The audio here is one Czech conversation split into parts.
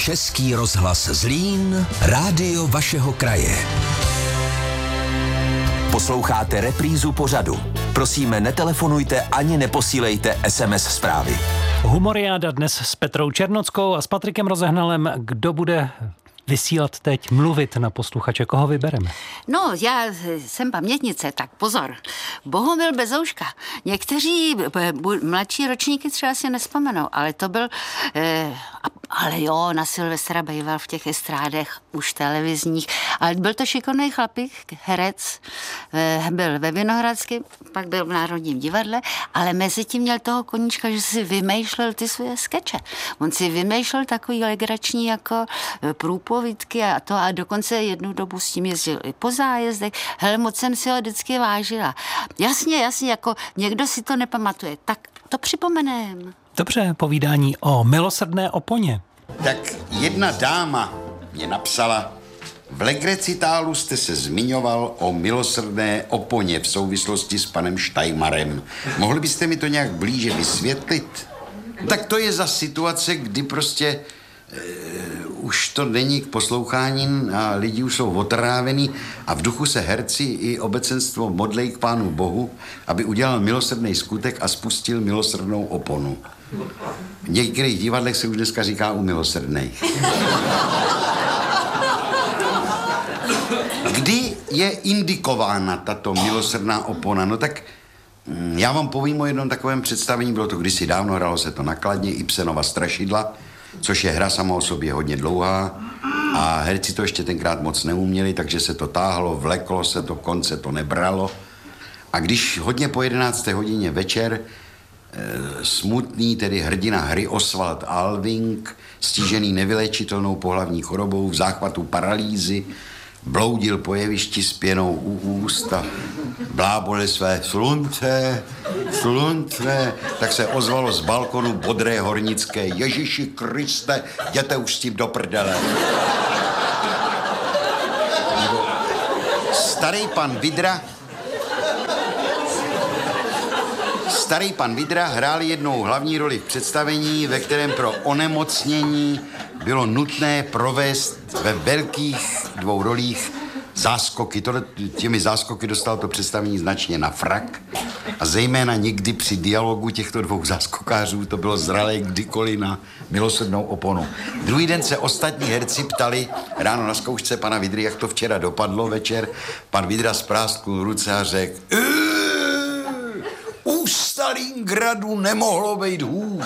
Český rozhlas Zlín, rádio vašeho kraje. Posloucháte reprízu pořadu. Prosíme, netelefonujte ani neposílejte SMS zprávy. Humoriáda dnes s Petrou Černockou a s Patrikem Rozehnalem. Kdo bude vysílat teď, mluvit na posluchače? Koho vybereme? No, já jsem pamětnice, tak pozor. Bohumil Bezouška. Někteří mladší ročníky třeba si nespomenou, ale to byl... ale jo, na Silvestra bejval v těch estrádech, už televizních, ale byl to šikovný chlapík, herec, byl ve Vinohradském, pak byl v Národním divadle, ale mezi tím měl toho koníčka, že si vymýšlel ty svoje skeče. On si vymýšlel takový legrační jako průpovídky a to a dokonce jednu dobu s tím jezdil i po zájezdech. Hele, moc jsem si ho vždycky vážila. Jasně, jako někdo si to nepamatuje, tak to připomenem. Dobře, povídání o milosrdné oponě. Tak jedna dáma mě napsala: v legrecitálu jste se zmiňoval o milosrdné oponě v souvislosti s panem Štajmarem. Mohli byste mi to nějak blíže vysvětlit? Tak to je za situace, kdy prostě už to není k poslouchání a lidi už jsou otrávený a v duchu se herci i obecenstvo modlej k Pánu Bohu, aby udělal milosrdný skutek a spustil milosrdnou oponu. V některých divadlech se už dneska říká u milosrdných. Kdy je indikována tato milosrdná opona? No tak já vám povím o jednom takovém představení, bylo to kdysi dávno, hrálo se to na Kladně, Ibsenova Strašidla, což je hra sama o sobě hodně dlouhá a herci to ještě tenkrát moc neuměli, takže se to táhlo, vleklo se to, konce to nebralo. A když hodně po 11. hodině večer smutný, tedy hrdina hry Oswald Alving, stižený nevyléčitelnou pohlavní chorobou v záchvatu paralýzy, bloudil po jevišti s pěnou u úst a blábolil své slunce, tak se ozvalo z balkonu bodré hornické: Ježíši Kriste, jděte už s tím do prdele. Starý pan Vidra hrál jednou hlavní roli v představení, ve kterém pro onemocnění bylo nutné provést ve velkých 2 rolích záskoky. Těmi záskoky dostal to představení značně na frak a zejména někdy při dialogu těchto 2 záskokářů to bylo zralé kdykoliv na milosrdnou oponu. Druhý den se ostatní herci ptali ráno na zkoušce pana Vidry, jak to včera dopadlo večer. Pan Vidra sprásknul ruce a řekl: u Stalingradu nemohlo být hůř.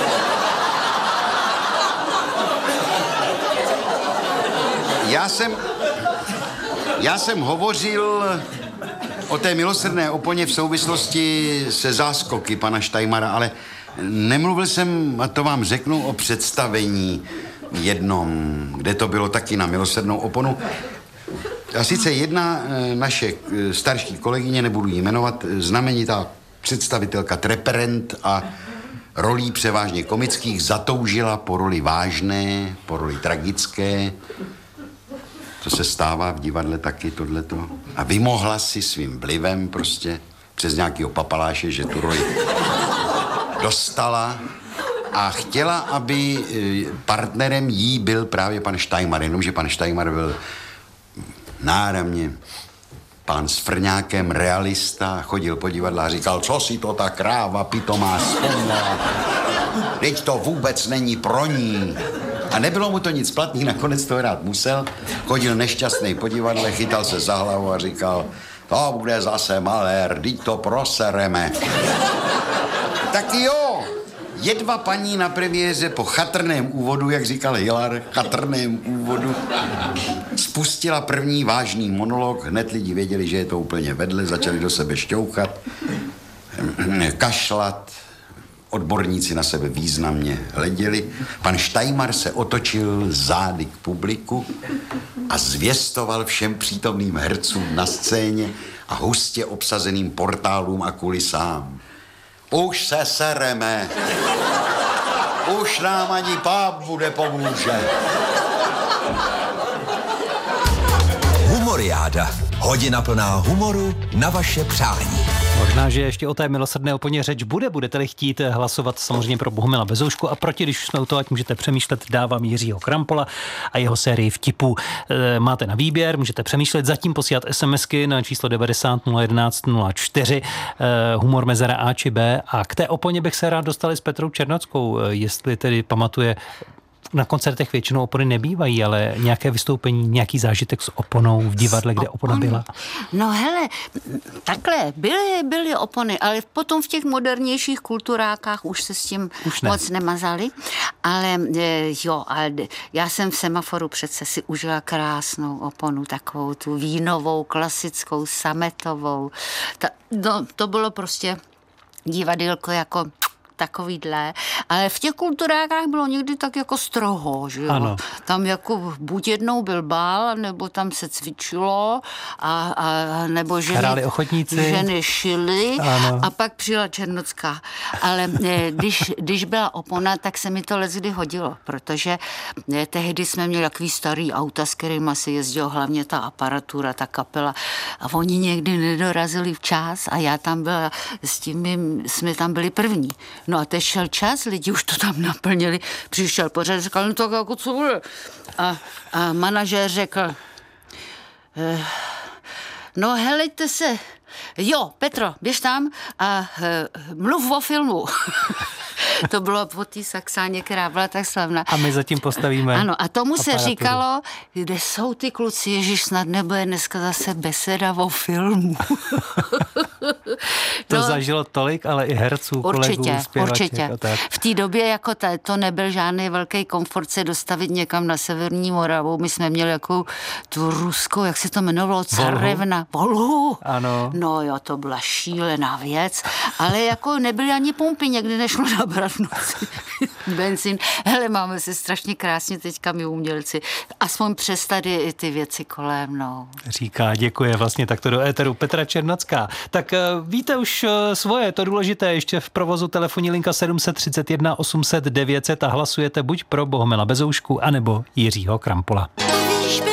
Já jsem hovořil o té milosrdné oponě v souvislosti se záskoky pana Štajmara, ale nemluvil jsem, a to vám řeknu, o představení jednom, kde to bylo taky na milosrdnou oponu. A sice jedna naše starší kolegyně, nebudu jí jmenovat, znamenitá představitelka Treperent a rolí převážně komických zatoužila po roli vážné, po roli tragické. To se stává v divadle taky, tohleto. A vymohla si svým vlivem prostě přes nějakýho papaláše, že tu roli dostala a chtěla, aby partnerem jí byl právě pan Štajmar, jenomže pan Štajmar byl náramně pán s frňákem, realista, chodil po divadle a říkal: co si to ta kráva pitomá vzpomněla, teď to vůbec není pro ní. A nebylo mu to nic platný, nakonec to hrát musel. Chodil nešťastný po divadle, chytal se za hlavu a říkal: to bude zase malér, teď to prosereme. Tak jo, jedva paní na premiéře po chatrném úvodu, jak říkal Hilar, chatrném úvodu, spustila první vážný monolog. Hned lidi věděli, že je to úplně vedle, začali do sebe šťouchat, kašlat. Odborníci na sebe významně hleděli. Pan Štajmar se otočil zády k publiku a zvěstoval všem přítomným hercům na scéně a hustě obsazeným portálům a kulisám: už se sereme, už nám ani Pán bude pomůže. Humoriáda. Hodina plná humoru na vaše přání. Možná, že ještě o té milosrdné oponě řeč bude. Budete-li chtít hlasovat samozřejmě pro Bohumila Bezoušku a proti, když už jsme u toho, ať můžete přemýšlet, dávám Jiřího Krampola a jeho sérii vtipů. Máte na výběr, můžete přemýšlet, zatím posílat SMSky na číslo 90 011 04, humor mezera A či B. A k té oponě bych se rád dostali s Petrou Černockou, jestli tedy pamatuje. Na koncertech většinou opony nebývají, ale nějaké vystoupení, nějaký zážitek s oponou v divadle, kde opona byla? No hele, takhle, byly opony, ale potom v těch modernějších kulturákách už se s tím moc nemazali. Ale jo, ale já jsem v Semaforu přece si užila krásnou oponu, takovou tu vínovou, klasickou, sametovou. No, to bylo prostě divadýlko jako takovýhle, ale v těch kulturákách bylo někdy tak jako stroho, že jo. Ano. Tam jako buď jednou byl bál, nebo tam se cvičilo a nebo ženy šily a pak přijela Černocká. Ale když byla opona, tak se mi to leckdy hodilo, protože tehdy jsme měli takový starý auta, s kterýma se jezdilo, hlavně ta aparatura, ta kapela a oni někdy nedorazili včas a já tam byla, s tím jsme tam byli první. No a teď šel čas, lidi už to tam naplnili, přišel pořád, říkal, no tak jako co bude? A manažér řekl, no helejte se, jo, Petro, běž tam a mluv o filmu. To bylo po té Saxáně, která byla tak slavná. A my zatím postavíme. Ano, a tomu aparaturu. se říkalo, kde jsou ty kluci, ježiš, snad nebude dneska zase beseda o filmu. To zažilo tolik, ale i herců, kolegů, zpěvaček. Určitě. V té době jako to nebyl žádný velký komfort se dostavit někam na severní Moravu. My jsme měli jako tu ruskou, jak se to jmenovalo, carevna. Volhu. Ano. No jo, to byla šílená věc, ale jako nebyly ani pumpy, někdy nešlo nabrat v noci benzín. Hele, máme se strašně krásně teďka my umělci. Aspoň přes tady ty věci kolem, no. Říká, děkuje vlastně takto do éteru Petra Černocká. Tak víte už svoje, to důležité, ještě v provozu telefonní linka 731 800 900 a hlasujete buď pro Bohumila Bezoušku, anebo Jiřího Krampola.